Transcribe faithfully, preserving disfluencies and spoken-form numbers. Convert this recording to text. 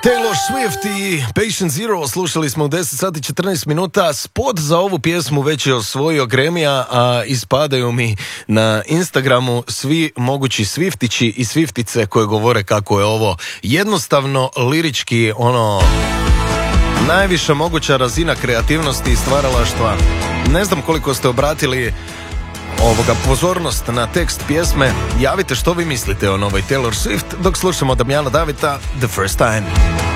Taylor Swift i Patient Zero slušali smo u deset sati četrnaest minuta. Spot za ovu pjesmu već je osvojio Grammy-a, a ispadaju mi na Instagramu svi mogući Swiftići i Swiftice koje govore kako je ovo jednostavno lirički ono najviša moguća razina kreativnosti i stvaralaštva. Ne znam koliko ste obratili ovoga pozornost na tekst pjesme. Javite što vi mislite o novoj Taylor Swift dok slušamo Damjana Davida The First Time.